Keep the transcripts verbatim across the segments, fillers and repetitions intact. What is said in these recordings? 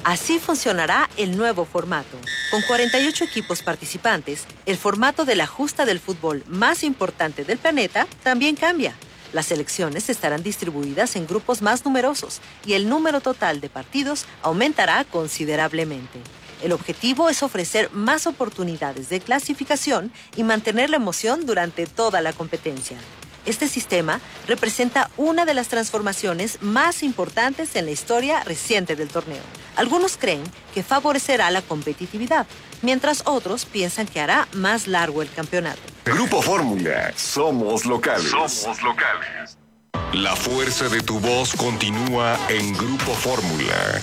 Así funcionará el nuevo formato. Con cuarenta y ocho equipos participantes, el formato de la justa del fútbol más importante del planeta también cambia. Las selecciones estarán distribuidas en grupos más numerosos y el número total de partidos aumentará considerablemente. El objetivo es ofrecer más oportunidades de clasificación y mantener la emoción durante toda la competencia. Este sistema representa una de las transformaciones más importantes en la historia reciente del torneo. Algunos creen que favorecerá la competitividad, mientras otros piensan que hará más largo el campeonato. Grupo Fórmula, somos locales. Somos locales. La fuerza de tu voz continúa en Grupo Fórmula.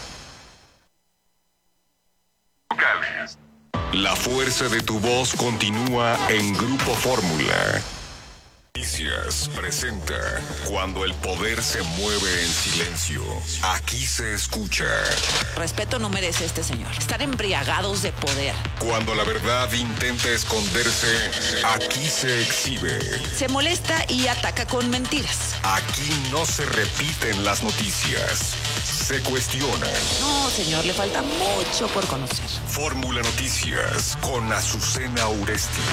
Locales. La fuerza de tu voz continúa en Grupo Fórmula. Noticias presenta Cuando el poder se mueve en silencio. Aquí se escucha. Respeto no merece este señor. Están embriagados de poder. Cuando la verdad intenta esconderse, aquí se exhibe. Se molesta y ataca con mentiras. Aquí no se repiten las noticias, se cuestionan. No, señor, le falta mucho por conocer. Fórmula Noticias con Azucena Uresti.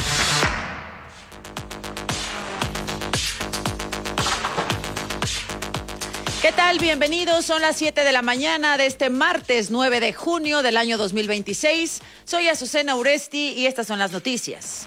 ¿Qué tal? Bienvenidos. Son las siete de la mañana de este martes nueve de junio del año dos mil veintiséis. Soy Azucena Uresti y estas son las noticias.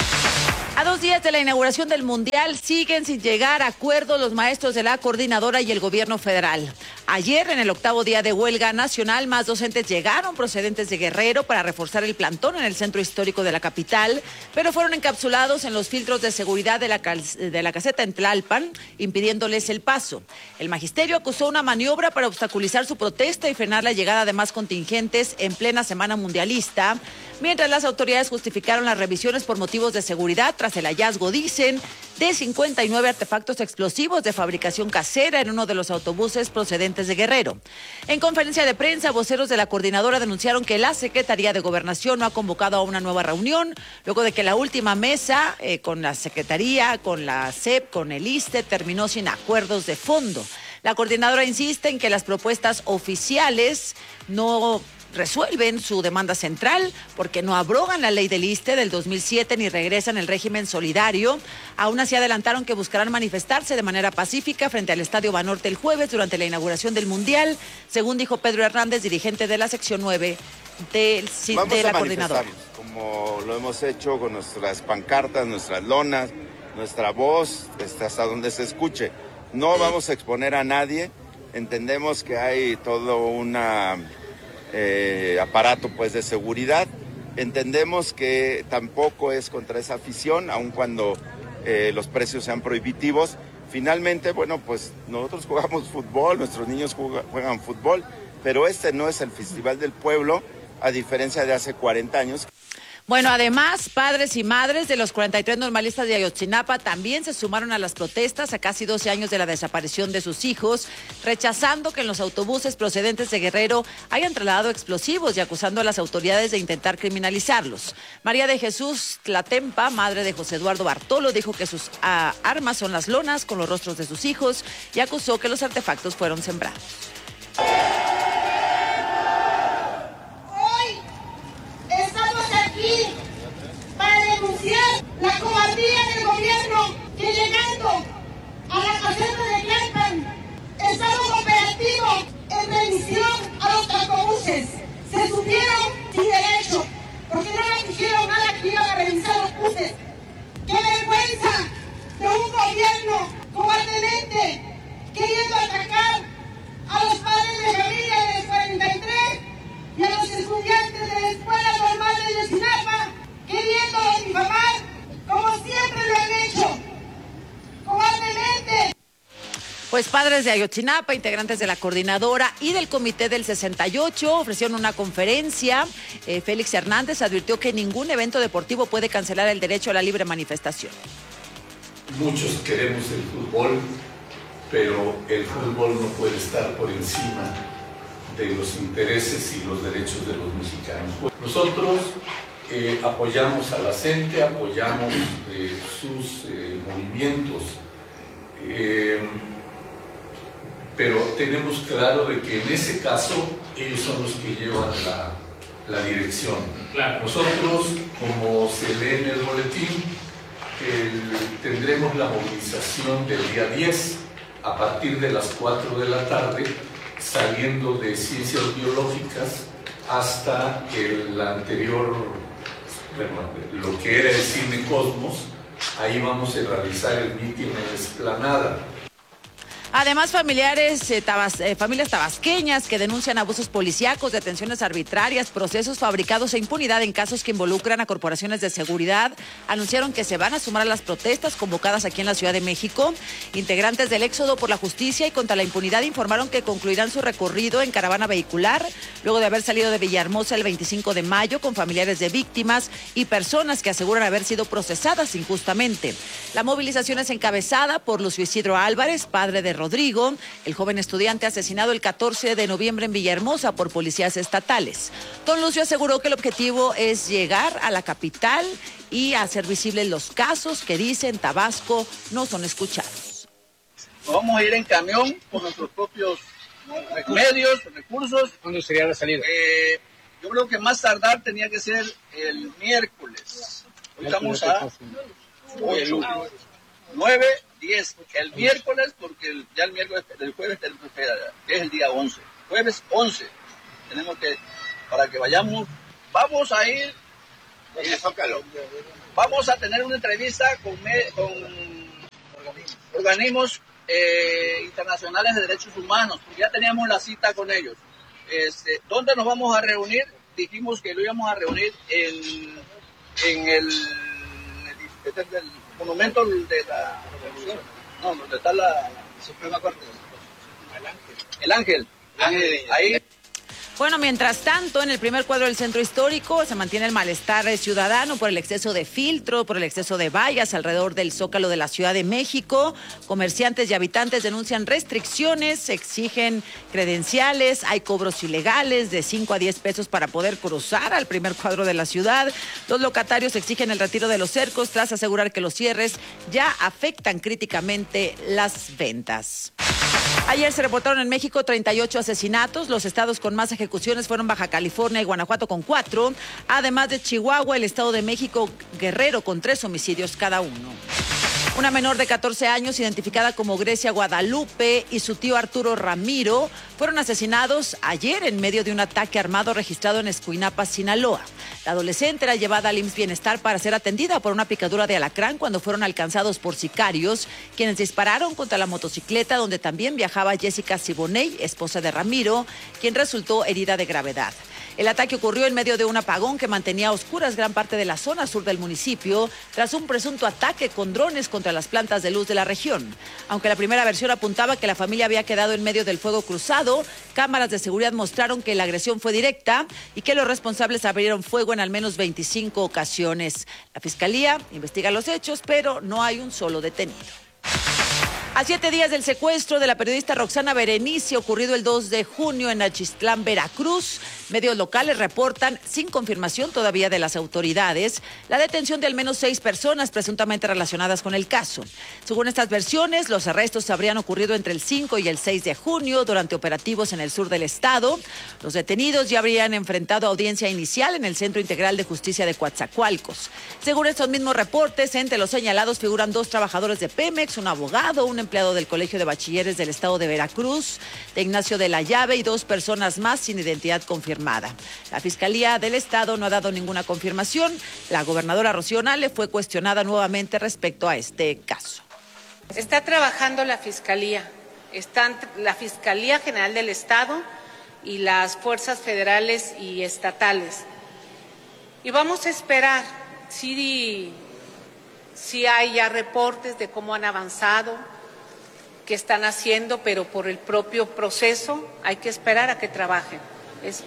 A dos días de la inauguración del Mundial, siguen sin llegar a acuerdo los maestros de la coordinadora y el gobierno federal. Ayer, en el octavo día de huelga nacional, más docentes llegaron procedentes de Guerrero para reforzar el plantón en el centro histórico de la capital, pero fueron encapsulados en los filtros de seguridad de la, de la caseta en Tlalpan, impidiéndoles el paso. El magisterio acusó una maniobra para obstaculizar su protesta y frenar la llegada de más contingentes en plena semana mundialista, mientras las autoridades justificaron las revisiones por motivos de seguridad tras el hallazgo, dicen, de cincuenta y nueve artefactos explosivos de fabricación casera en uno de los autobuses procedentes de Guerrero. En conferencia de prensa, voceros de la coordinadora denunciaron que la Secretaría de Gobernación no ha convocado a una nueva reunión, luego de que la última mesa eh, con la Secretaría, con la S E P, con el I S S S T E, terminó sin acuerdos de fondo. La coordinadora insiste en que las propuestas oficiales no resuelven su demanda central porque no abrogan la ley del I S S S T E del dos mil siete ni regresan el régimen solidario. Aún así adelantaron que buscarán manifestarse de manera pacífica frente al Estadio Banorte el jueves durante la inauguración del Mundial, según dijo Pedro Hernández, dirigente de la sección nueve del, de la coordinadora. Como lo hemos hecho con nuestras pancartas, nuestras lonas, nuestra voz, hasta donde se escuche. No vamos a exponer a nadie. Entendemos que hay todo una Eh, aparato pues de seguridad. Entendemos que tampoco es contra esa afición, aun cuando eh, los precios sean prohibitivos. Finalmente, bueno, pues nosotros jugamos fútbol, nuestros niños juega, juegan fútbol, pero este no es el Festival del Pueblo, a diferencia de hace cuarenta años. Bueno, además, padres y madres de los cuarenta y tres normalistas de Ayotzinapa también se sumaron a las protestas a casi doce años de la desaparición de sus hijos, rechazando que en los autobuses procedentes de Guerrero hayan trasladado explosivos y acusando a las autoridades de intentar criminalizarlos. María de Jesús Tlatempa, madre de José Eduardo Bartolo, dijo que sus uh, armas son las lonas con los rostros de sus hijos y acusó que los artefactos fueron sembrados. Para denunciar la cobardía del gobierno que, llegando a la caseta de Tlalpan, estaba operativo en revisión a los autobuses. Se subieron sin derecho, porque no les dijeron nada que iban a revisar los buses. ¡Qué vergüenza de un gobierno cobardemente queriendo atacar a los padres de familia del cuarenta y tres y a los estudiantes de la Escuela Normal de Ayotzinapa, queriéndolos difamar, como siempre lo han hecho, cobardemente? Pues padres de Ayotzinapa, integrantes de la coordinadora y del comité del sesenta y ocho ofrecieron una conferencia. Eh, Félix Hernández advirtió que ningún evento deportivo puede cancelar el derecho a la libre manifestación. Muchos queremos el fútbol, pero el fútbol no puede estar por encima de los intereses y los derechos de los mexicanos. Nosotros eh, apoyamos a la gente, apoyamos eh, sus eh, movimientos. Eh, pero tenemos claro de que en ese caso ellos son los que llevan la, la dirección. Claro. Nosotros, como se lee en el boletín, el, tendremos la movilización del día diez a partir de las cuatro de la tarde, saliendo de Ciencias Biológicas hasta el anterior, bueno, lo que era el Cine Cosmos. Ahí vamos a realizar el mitin en la explanada. Además, familiares, eh, tabas, eh, familias tabasqueñas que denuncian abusos policíacos, detenciones arbitrarias, procesos fabricados e impunidad en casos que involucran a corporaciones de seguridad, anunciaron que se van a sumar a las protestas convocadas aquí en la Ciudad de México. Integrantes del Éxodo por la Justicia y contra la Impunidad informaron que concluirán su recorrido en caravana vehicular, luego de haber salido de Villahermosa el veinticinco de mayo con familiares de víctimas y personas que aseguran haber sido procesadas injustamente. La movilización es encabezada por Lucio Isidro Álvarez, padre de Rodrigo, el joven estudiante asesinado el catorce de noviembre en Villahermosa por policías estatales. Don Lucio aseguró que el objetivo es llegar a la capital y hacer visibles los casos que dicen Tabasco no son escuchados. Vamos a ir en camión por nuestros propios medios, recursos. ¿Cuándo sería la salida? Eh, yo creo que más tardar tenía que ser el miércoles. Hoy estamos a hoy el nueve, diez, el miércoles, porque el, ya el miércoles, el jueves es el día once. Jueves once. Tenemos que, para que vayamos, vamos a ir, eh, vamos a tener una entrevista con, me, con organismos eh, internacionales de derechos humanos, porque ya teníamos la cita con ellos. Este, ¿Dónde nos vamos a reunir? Dijimos que lo íbamos a reunir en, en el, el, el, el monumento de la revolución, no, donde está la Suprema Corte, el Ángel, el Ángel, Ángel ahí. Bueno, mientras tanto, en el primer cuadro del centro histórico se mantiene el malestar ciudadano por el exceso de filtro, por el exceso de vallas alrededor del Zócalo de la Ciudad de México. Comerciantes y habitantes denuncian restricciones, exigen credenciales, hay cobros ilegales de cinco a diez pesos para poder cruzar al primer cuadro de la ciudad. Los locatarios exigen el retiro de los cercos tras asegurar que los cierres ya afectan críticamente las ventas. Ayer se reportaron en México treinta y ocho asesinatos. Los estados con más ejecuciones fueron Baja California y Guanajuato con cuatro. Además de Chihuahua, el Estado de México, Guerrero con tres homicidios cada uno. Una menor de catorce años, identificada como Grecia Guadalupe, y su tío Arturo Ramiro fueron asesinados ayer en medio de un ataque armado registrado en Escuinapa, Sinaloa. La adolescente era llevada al I M S S Bienestar para ser atendida por una picadura de alacrán cuando fueron alcanzados por sicarios, quienes dispararon contra la motocicleta donde también viajaba Jessica Siboney, esposa de Ramiro, quien resultó herida de gravedad. El ataque ocurrió en medio de un apagón que mantenía a oscuras gran parte de la zona sur del municipio tras un presunto ataque con drones contra las plantas de luz de la región. Aunque la primera versión apuntaba que la familia había quedado en medio del fuego cruzado, cámaras de seguridad mostraron que la agresión fue directa y que los responsables abrieron fuego en al menos veinticinco ocasiones. La fiscalía investiga los hechos, pero no hay un solo detenido. A siete días del secuestro de la periodista Roxana Berenice, ocurrido el dos de junio en Achistlán, Veracruz, medios locales reportan, sin confirmación todavía de las autoridades, la detención de al menos seis personas presuntamente relacionadas con el caso. Según estas versiones, los arrestos habrían ocurrido entre el cinco y el seis de junio durante operativos en el sur del estado. Los detenidos ya habrían enfrentado audiencia inicial en el Centro Integral de Justicia de Coatzacoalcos. Según estos mismos reportes, entre los señalados figuran dos trabajadores de Pemex, un abogado, un empleado del Colegio de Bachilleres del Estado de Veracruz, de Ignacio de la Llave, y dos personas más sin identidad confirmada. La Fiscalía del Estado no ha dado ninguna confirmación. La gobernadora Rocío Nale fue cuestionada nuevamente respecto a este caso. Está trabajando la Fiscalía, están la Fiscalía General del Estado y las fuerzas federales y estatales. Y vamos a esperar si, si hay ya reportes de cómo han avanzado, qué están haciendo, pero por el propio proceso hay que esperar a que trabajen. Es,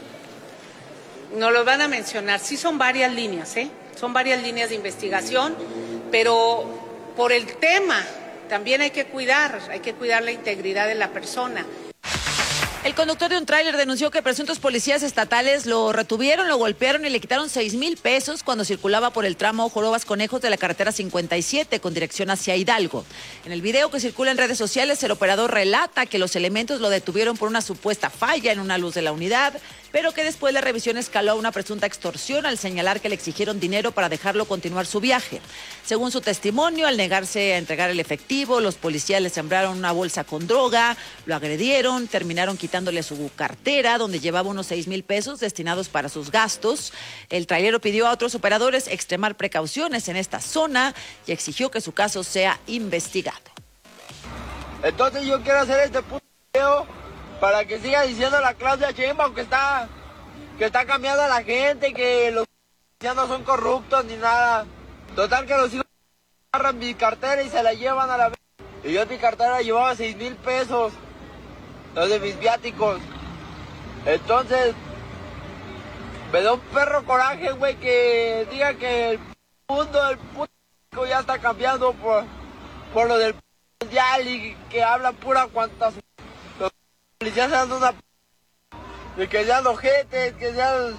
no lo van a mencionar, sí son varias líneas, ¿eh? Son varias líneas de investigación, pero por el tema también hay que cuidar, hay que cuidar la integridad de la persona. El conductor de un tráiler denunció que presuntos policías estatales lo retuvieron, lo golpearon y le quitaron seis mil pesos cuando circulaba por el tramo Jorobas Conejos de la carretera cincuenta y siete con dirección hacia Hidalgo. En el video que circula en redes sociales, el operador relata que los elementos lo detuvieron por una supuesta falla en una luz de la unidad, pero que después la revisión escaló a una presunta extorsión al señalar que le exigieron dinero para dejarlo continuar su viaje. Según su testimonio, al negarse a entregar el efectivo, los policías le sembraron una bolsa con droga, lo agredieron, terminaron quitándole su cartera, donde llevaba unos seis mil pesos destinados para sus gastos. El trailero pidió a otros operadores extremar precauciones en esta zona y exigió que su caso sea investigado. Entonces yo quiero hacer este puto video para que siga diciendo la Claudia Sheinbaum que está, que está cambiando a la gente, que los ya no son corruptos ni nada. Total que los hijos agarran mi cartera y se la llevan a la vez. Y yo en mi cartera llevaba seis mil pesos, los de mis viáticos. Entonces, me da un perro coraje, güey, que diga que el mundo, el puto ya está cambiando por, por lo del mundial y que hablan pura cuantas... Los policías se dan una... de que sean ojetes, que sean...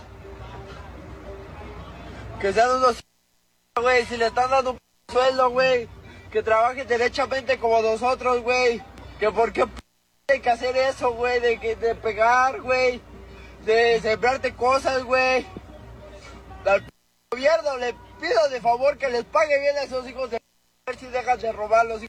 que sean unos... güey, si le están dando un sueldo, güey, que trabajen derechamente como nosotros, güey, que por qué hay que hacer eso, güey, de, que, de pegar, güey, de sembrarte cosas, güey. Al gobierno le pido de favor que les pague bien a esos hijos de... a ver si dejan de robarlos.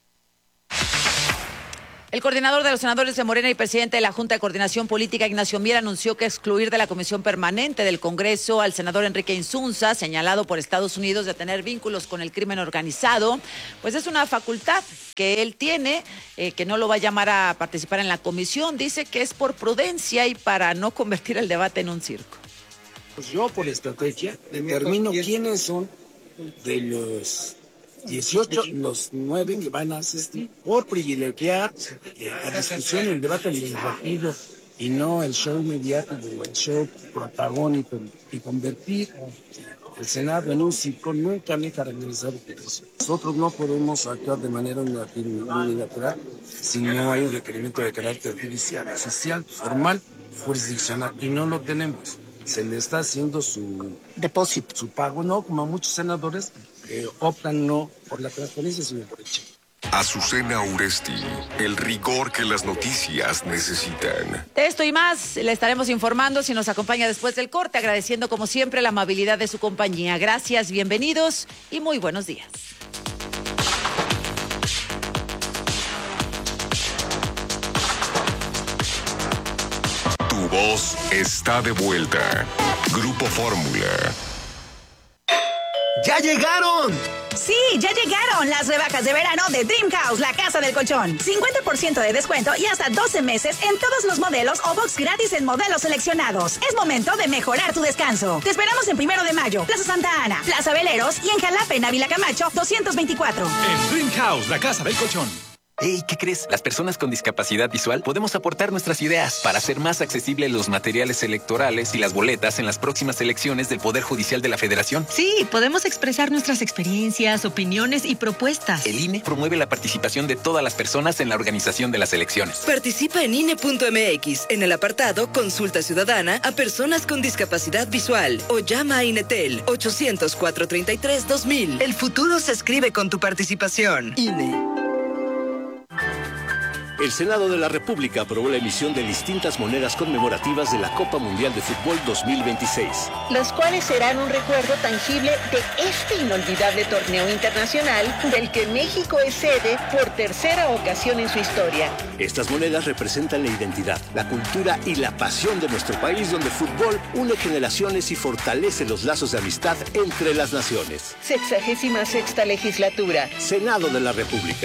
El coordinador de los senadores de Morena y presidente de la Junta de Coordinación Política, Ignacio Mier, anunció que excluir de la Comisión Permanente del Congreso al senador Enrique Insunza, señalado por Estados Unidos de tener vínculos con el crimen organizado, pues es una facultad que él tiene, eh, que no lo va a llamar a participar en la comisión. Dice que es por prudencia y para no convertir el debate en un circo. Pues yo, por estrategia, determino quiénes son de los dieciocho, los nueve que van a asistir, por privilegiar eh, la discusión y el debate legislativo y no el show mediático, el show protagónico, y convertir el Senado en un circo. Nunca me he caracterizado por eso. Nosotros no podemos actuar de manera unilateral si no hay un requerimiento de carácter judicial, oficial, formal, jurisdiccional, y no lo tenemos. Se le está haciendo su depósito, su pago, no como a muchos senadores que optan no por la transparencia, sino por el cheque. Azucena Uresti, el rigor que las noticias necesitan. De esto y más le estaremos informando si nos acompaña después del corte, agradeciendo como siempre la amabilidad de su compañía. Gracias, bienvenidos y muy buenos días. Tu voz está de vuelta. Grupo Fórmula. ¡Ya llegaron! Sí, ya llegaron las rebajas de verano de Dream House, la casa del colchón. cincuenta por ciento de descuento y hasta doce meses en todos los modelos o box gratis en modelos seleccionados. Es momento de mejorar tu descanso. Te esperamos en Primero de Mayo, Plaza Santa Ana, Plaza Veleros y en Jalapa, en Ávila Camacho, doscientos veinticuatro. En Dream House, la casa del colchón. Hey, ¿qué crees? Las personas con discapacidad visual podemos aportar nuestras ideas para hacer más accesibles los materiales electorales y las boletas en las próximas elecciones del Poder Judicial de la Federación. Sí, podemos expresar nuestras experiencias, opiniones y propuestas. El I N E promueve la participación de todas las personas en la organización de las elecciones. Participa en I N E punto M X en el apartado Consulta Ciudadana a personas con discapacidad visual o llama a INETEL ochocientos, cuatrocientos treinta y tres, dos mil. El futuro se escribe con tu participación. I N E. El Senado de la República aprobó la emisión de distintas monedas conmemorativas de la Copa Mundial de Fútbol dos mil veintiséis. Las cuales serán un recuerdo tangible de este inolvidable torneo internacional del que México es sede por tercera ocasión en su historia. Estas monedas representan la identidad, la cultura y la pasión de nuestro país, donde el fútbol une generaciones y fortalece los lazos de amistad entre las naciones. Sexagésima sexta legislatura. Senado de la República.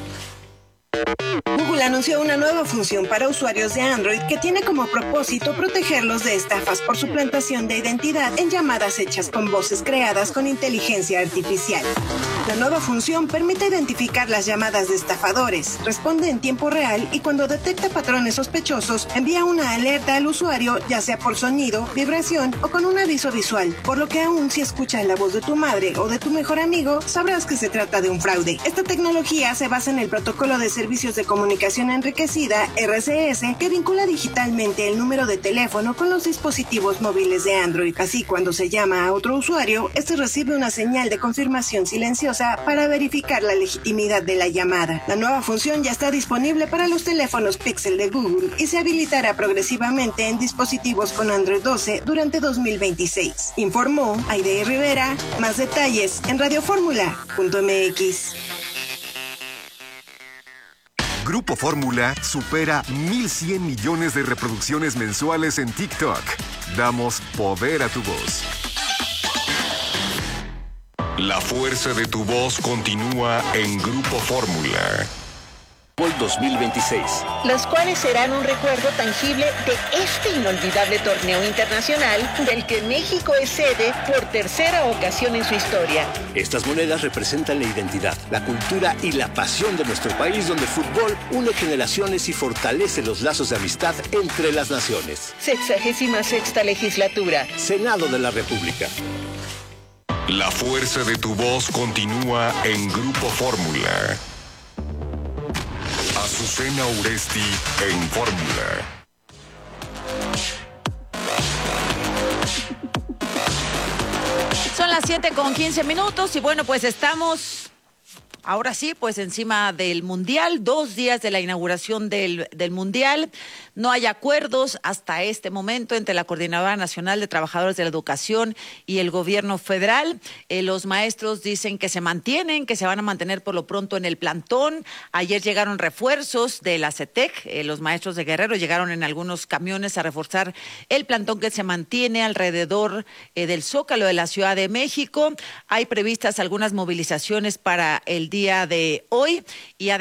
Google anunció una nueva función para usuarios de Android que tiene como propósito protegerlos de estafas por suplantación de identidad en llamadas hechas con voces creadas con inteligencia artificial. La nueva función permite identificar las llamadas de estafadores, responde en tiempo real y cuando detecta patrones sospechosos, envía una alerta al usuario, ya sea por sonido, vibración o con un aviso visual, por lo que aún si escuchas la voz de tu madre o de tu mejor amigo, sabrás que se trata de un fraude. Esta tecnología se basa en el Protocolo de Servicios de Comunicación Enriquecida, R C S, que vincula digitalmente el número de teléfono con los dispositivos móviles de Android. Así, cuando se llama a otro usuario, este recibe una señal de confirmación silenciosa para verificar la legitimidad de la llamada. La nueva función ya está disponible para los teléfonos Pixel de Google y se habilitará progresivamente en dispositivos con Android doce durante dos mil veintiséis. Informó Aide Rivera. Más detalles en radioformula punto m x. Grupo Fórmula supera mil cien millones de reproducciones mensuales en TikTok. Damos poder a tu voz. La fuerza de tu voz continúa en Grupo Fórmula. dos mil veintiséis. Las cuales serán un recuerdo tangible de este inolvidable torneo internacional del que México es sede por tercera ocasión en su historia. Estas monedas representan la identidad, la cultura y la pasión de nuestro país, donde el fútbol une generaciones y fortalece los lazos de amistad entre las naciones. Sexagésima sexta legislatura. Senado de la República. La fuerza de tu voz continúa en Grupo Fórmula. Azucena Uresti en Fórmula. Son las siete con quince minutos y bueno, pues estamos ahora sí, pues encima del Mundial, dos días de la inauguración del, del Mundial. No hay acuerdos hasta este momento entre la Coordinadora Nacional de Trabajadores de la Educación y el gobierno federal. Eh, los maestros dicen que se mantienen, que se van a mantener por lo pronto en el plantón. Ayer llegaron refuerzos de la CETEC, eh, los maestros de Guerrero llegaron en algunos camiones a reforzar el plantón que se mantiene alrededor eh, del Zócalo de la Ciudad de México. Hay previstas algunas movilizaciones para el día de hoy y además